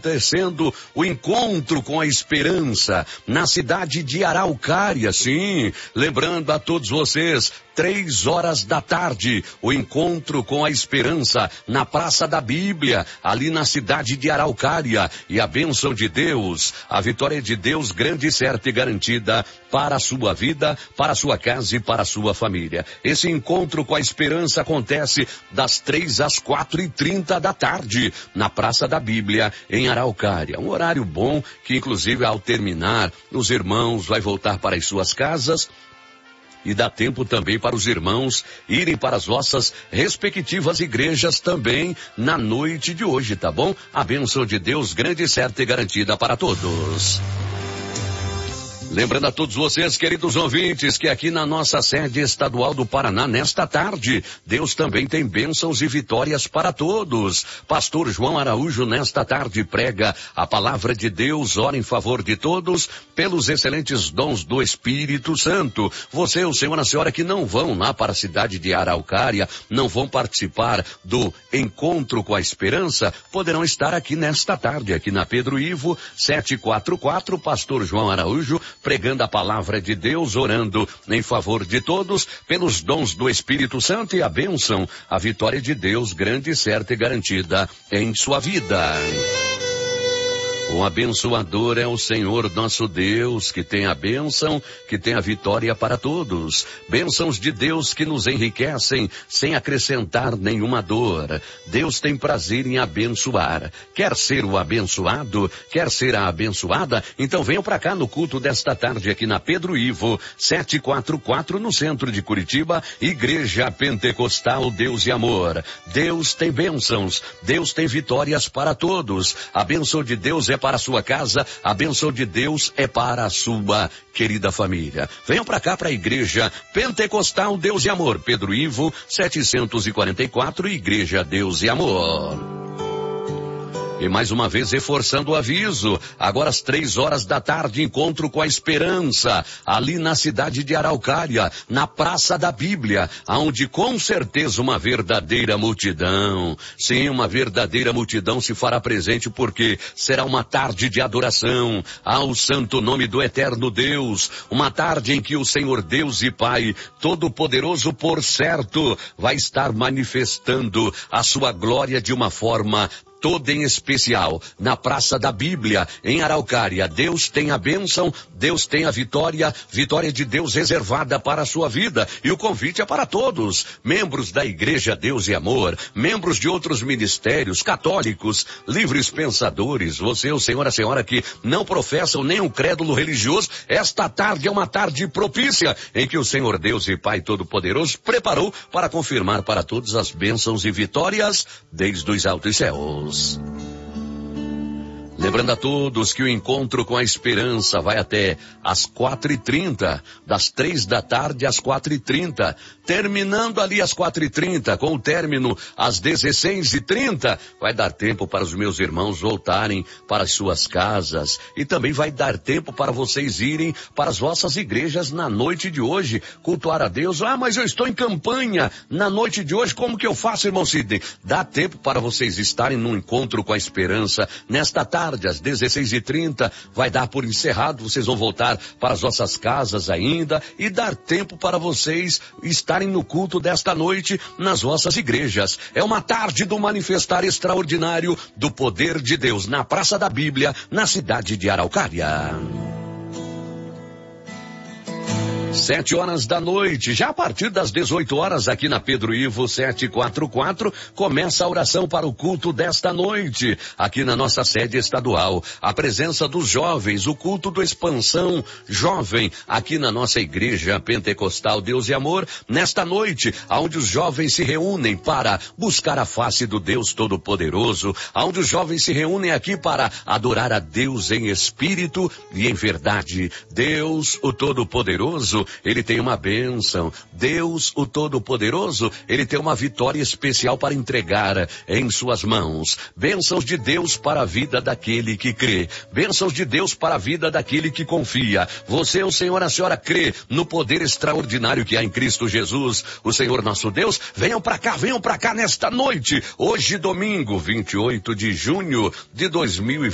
acontecendo o encontro com a esperança na cidade de Araucária, sim. Lembrando a todos vocês, 3 horas da tarde, o encontro com a esperança na Praça da Bíblia, ali na cidade de Araucária. E a bênção de Deus, a vitória de Deus grande, certa e garantida para a sua vida, para a sua casa e para a sua família. Esse encontro com a esperança acontece das 3 às 4h30 da tarde, na Praça da Bíblia, em Araucária. Um horário bom que, inclusive, ao terminar, os irmãos vão voltar para as suas casas. E dá tempo também para os irmãos irem para as vossas respectivas igrejas também na noite de hoje, tá bom? A bênção de Deus grande, certa e garantida para todos. Lembrando a todos vocês, queridos ouvintes, que aqui na nossa sede estadual do Paraná, nesta tarde, Deus também tem bênçãos e vitórias para todos. Pastor João Araújo, nesta tarde, prega a palavra de Deus, ora em favor de todos, pelos excelentes dons do Espírito Santo. Você, o senhor e a senhora que não vão lá para a cidade de Araucária, não vão participar do Encontro com a Esperança, poderão estar aqui nesta tarde, aqui na Pedro Ivo, 744, Pastor João Araújo, pregando a palavra de Deus, orando em favor de todos, pelos dons do Espírito Santo e a bênção, a vitória de Deus grande, certa e garantida em sua vida. O abençoador é o Senhor nosso Deus, que tem a bênção, que tem a vitória para todos. Bênçãos de Deus que nos enriquecem sem acrescentar nenhuma dor. Deus tem prazer em abençoar. Quer ser o abençoado? Quer ser a abençoada? Então venham para cá no culto desta tarde aqui na Pedro Ivo, 744, no centro de Curitiba, Igreja Pentecostal Deus e Amor. Deus tem bênçãos, Deus tem vitórias para todos. A bênção de Deus é para a sua casa, a bênção de Deus é para a sua querida família. Venham para cá para a Igreja Pentecostal Deus e Amor, Pedro Ivo, 744, Igreja Deus e Amor. E mais uma vez reforçando o aviso, agora às 3 horas da tarde, encontro com a esperança, ali na cidade de Araucária, na Praça da Bíblia, onde com certeza uma verdadeira multidão, sim, uma verdadeira multidão se fará presente, porque será uma tarde de adoração ao santo nome do eterno Deus, uma tarde em que o Senhor Deus e Pai Todo-Poderoso, por certo, vai estar manifestando a sua glória de uma forma toda em especial, na Praça da Bíblia, em Araucária. Deus tem a bênção, Deus tem a vitória, vitória de Deus reservada para a sua vida. E o convite é para todos, membros da Igreja Deus e Amor, membros de outros ministérios, católicos, livres pensadores, você, o senhor, a senhora que não professam nenhum crédulo religioso, esta tarde é uma tarde propícia, em que o Senhor Deus e Pai Todo-Poderoso preparou para confirmar para todos as bênçãos e vitórias desde os altos céus. Lembrando a todos que o encontro com a esperança vai até às 4h30, das 3 da tarde às 4h30, terminando ali às 4h30, com o término às 16h30, vai dar tempo para os meus irmãos voltarem para as suas casas, e também vai dar tempo para vocês irem para as vossas igrejas na noite de hoje, cultuar a Deus. Ah, mas eu estou em campanha na noite de hoje, como que eu faço, irmão Sidney? Dá tempo para vocês estarem num encontro com a esperança nesta tarde, às 16h30, vai dar por encerrado, vocês vão voltar para as vossas casas ainda, e dar tempo para vocês estarem no culto desta noite nas vossas igrejas. É uma tarde do manifestar extraordinário do poder de Deus na Praça da Bíblia, na cidade de Araucária. 7 horas da noite, já a partir das 18 horas aqui na Pedro Ivo 744, começa a oração para o culto desta noite, aqui na nossa sede estadual. A presença dos jovens, o culto do Expansão Jovem, aqui na nossa Igreja Pentecostal Deus e Amor, nesta noite, onde os jovens se reúnem para buscar a face do Deus Todo-Poderoso, onde os jovens se reúnem aqui para adorar a Deus em espírito e em verdade. Deus, o Todo-Poderoso, Ele tem uma bênção. Deus, o Todo-Poderoso, Ele tem uma vitória especial para entregar em suas mãos. Bênçãos de Deus para a vida daquele que crê. Bênçãos de Deus para a vida daquele que confia. Você, o senhor, a senhora crê no poder extraordinário que há em Cristo Jesus, o Senhor nosso Deus? Venham para cá nesta noite. Hoje, domingo, 28 de junho de 2020.